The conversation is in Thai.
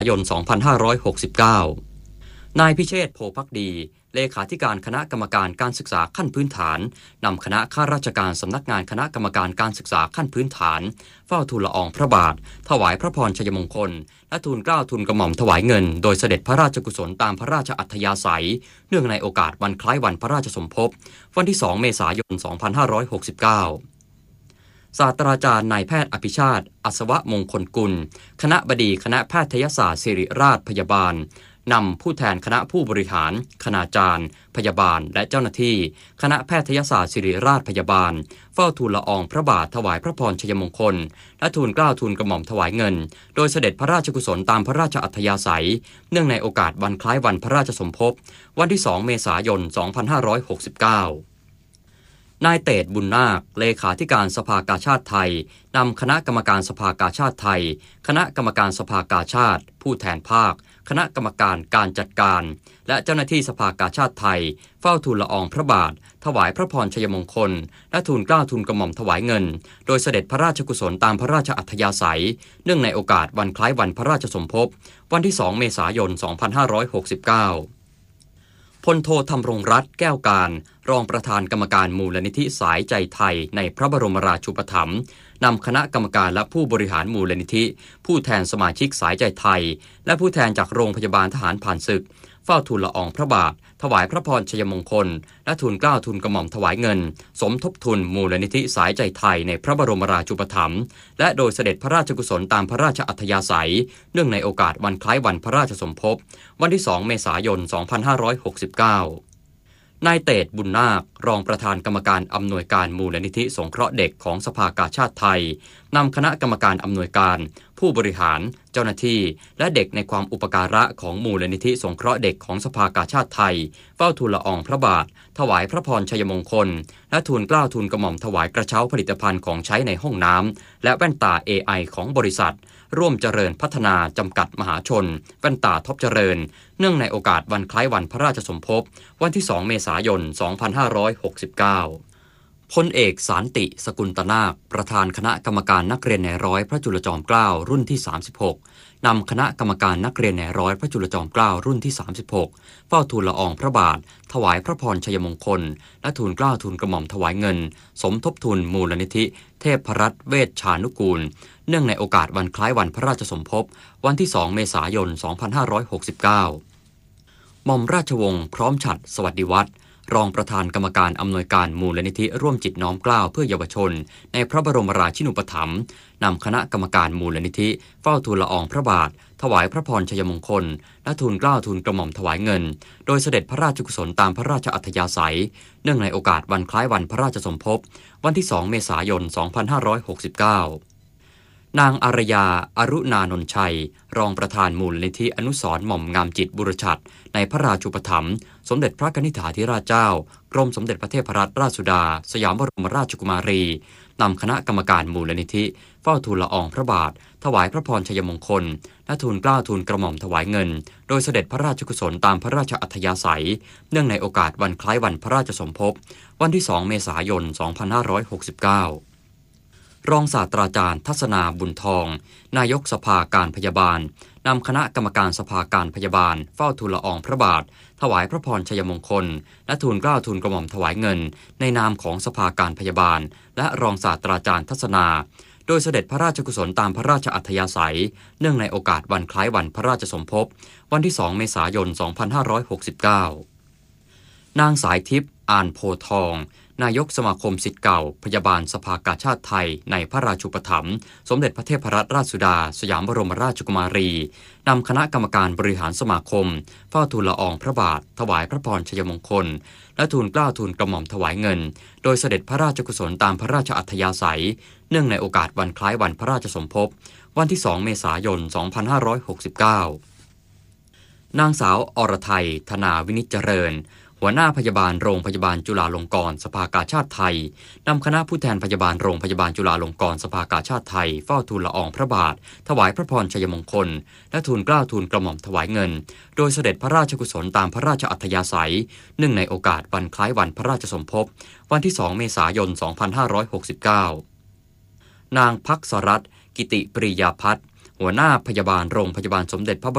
ายน 2569 นายพิเชษฐ์ โพภักดีเลขาธิการคณะกรรมการการศึกษาขั้นพื้นฐานนำคณะข้าราชการสำนักงานคณะกรรมการการศึกษาขั้นพื้นฐานเฝ้าทูลละอองพระบาทถวายพระพรชัยมงคลและทูลเกล้าทูลกระหม่อมถวายเงินโดยเสด็จพระราชกุศลตามพระราชอัธยาศัยเนื่องในโอกาสวันคล้ายวันพระราชสมภพวันที่ 2 เมษายน 2569 ศาสตราจารย์นายแพทย์อภิชาติ อัศวมงคลกุลคณบดีคณะแพทยศาสตร์ศิริราชพยาบาลนำผู้แทนคณะผู้บริหารคณาจารย์พยาบาลและเจ้าหน้าที่คณะแพทยศาสตร์ศิริราชพยาบาลเฝ้าทูลละอองพระบาทถวายพระพรชัยมงคลและทูลเกล้าทูลกระหม่อมถวายเงินโดยเสด็จพระราชกุศลตามพระราชอัธยาศัยเนื่องในโอกาสวันคล้ายวันพระราชสมภพวันที่ 2 เมษายน 2569 นายเตศ บุญนาคเลขาธิการสภากาชาดไทยนำคณะกรรมการสภากาชาดไทยคณะกรรมการสภากาชาดผู้แทนภาคคณะกรรมการการจัดการและเจ้าหน้าที่สภากาชาดไทยเฝ้าทูลละอองพระบาทถวายพระพรชัยมงคลและทูลเกล้าทูลกระหม่อมถวายเงินโดยเสด็จพระราชกุศลตามพระราชอัธยาศัยเนื่องในโอกาสวันคล้ายวันพระราชสมภพวันที่ 2 เมษายน 2569 พลโทธำรงรัตน์แก้วการรองประธานกรรมการมูลนิธิสายใจไทยในพระบรมราชูปถัมภ์นำคณะกรรมการและผู้บริหารมูลนิธิผู้แทนสมาชิกสายใจไทยและผู้แทนจากโรงพยาบาลทหารผ่านศึกเฝ้าทูลละอองพระบาทถวายพระพรชัยมงคลและทูลเกล้าทูลกระหม่อมถวายเงินสมทบทุนมูลนิธิสายใจไทยในพระบรมราชูปถัมภ์และโดยเสด็จพระราชกุศลตามพระราชอัธยาศัยเนื่องในโอกาสวันคล้ายวันพระราชสมภพวันที่ 2 เมษายน 2569 นายเตศ บุญนาครองประธานกรรมการอำนวยการมูลนิธิสงเคราะห์เด็กของสภากาชาดไทยนำคณะกรรมการอำนวยการผู้บริหารเจ้าหน้าที่และเด็กในความอุปการะของมูลนิธิสงเคราะห์เด็กของสภากาชาดไทยเฝ้าทูลละอองพระบาทถวายพระพรชัยมงคลและทูลเกล้าทูลกระหม่อมถวายกระเช้าผลิตภัณฑ์ของใช้ในห้องน้ำและแว่นตา AI ของบริษัทร่วมเจริญพัฒนาจำกัดมหาชนแว่นตาท็อปเจริญเนื่องในโอกาสวันคล้ายวันพระราชสมภพวันที่ 2 เมษายน 2569 พลเอกสารติ สกุลตนาคประธานคณะกรรมการนักเรียนในร้อยพระจุลจอมเกล้ารุ่นที่ 36นำคณะกรรมการนักเรียนในร้อยพระจุลจอมเกล้ารุ่นที่ 36เฝ้าทูลละอองพระบาทถวายพระพรชัยมงคลและทูลเกล้าทูลกระหม่อมถวายเงินสมทบทุนมูลนิธิเทพรัตน์เวชชานุกูลเนื่องในโอกาสวันคล้ายวันพระราชสมภพวันที่ 2 เมษายน 2569 หม่อมราชวงศ์พร้อมฉัตรสวัสดิวัฒน์รองประธานกรรมการอำนวยการมูลนิธิร่วมจิตน้อมเกล้าเพื่อเยาวชนในพระบรมราชินูปถัมภ์นำคณะกรรมการมูลนิธิเฝ้าทูลละอองพระบาทถวายพระพรชัยมงคลและทูลเกล้าทูลกระหม่อมถวายเงินโดยเสด็จพระราชกุศลตามพระราชอัธยาศัยเนื่องในโอกาสวันคล้ายวันพระราชสมภพวันที่ 2 เมษายน 2569 นางอารยา อรุณานนท์ชัยรองประธานมูลนิธิอนุสรณ์หม่อมงามจิตบุรชัดในพระราชูปถัมภ์สมเด็จพระกนิษฐาธิราชเจ้ากรมสมเด็จพระเทพรัตนราชสุดาสยามบรมราชกุมารีนำคณะกรรมการมูลนิธิเฝ้าทูลละอองพระบาทถวายพระพรชัยมงคลและทูลเกล้าทูลกระหม่อมถวายเงินโดยเสด็จพระราชกุศลตามพระราชอัธยาศัยเนื่องในโอกาสวันคล้ายวันพระราชสมภพวันที่ 2 เมษายน 2569รองศาสตราจารย์ทัศนาบุญทองนายกสภาการพยาบาลนำคณะกรรมการสภาการพยาบาลเฝ้าทูลละอองพระบาทถวายพระพรชัยมงคลและทูลเกล้าทูลกระหม่อมถวายเงินในนามของสภาการพยาบาลและรองศาสตราจารย์ทัศนาโดยเสด็จพระราชกุศลตามพระราชอัธยาศัยเนื่องในโอกาสวันคล้ายวันพระราชสมภพวันที่ 2 เมษายน 2569 นางสายทิพย์อ่านโพทองนายกสมาคมศิษย์เก่าพยาบาลสภากาชาดไทยในพระราชูปถัมภ์สมเด็จพระเทพรัตนราชสุดาสยามบรมราชกุมารีนำคณะกรรมการบริหารสมาคมเฝ้าทูลละอองพระบาทถวายพระพรชัยมงคลและทูลเกล้าทูลกระหม่อมถวายเงินโดยเสด็จพระราชกุศลตามพระราชอัธยาศัยเนื่องในโอกาสวันคล้ายวันพระราชสมภพวันที่ 2 เมษายน 2569 นางสาวอรไทยธนาวินิจเจริญหัวหน้าพยาบาลโรงพยาบาลจุฬาลงกรณ์สภากาชาดไทยนำคณะผู้แทนพยาบาลโรงพยาบาลจุฬาลงกรณ์สภากาชาดไทยเฝ้าทูลละอองพระบาทถวายพระพรชัยมงคลและทูลเกล้าทูลกระหม่อมถวายเงินโดยเสด็จพระราชกุศลตามพระราชอัธยาศัยเนื่องในโอกาสวันคล้ายวันพระราชสมภพวันที่ 2 เมษายน 2569 นางภักษรัตน์กิติปริยาพัฒน์หัวหน้าพยาบาลโรงพยาบาลสมเด็จพระบ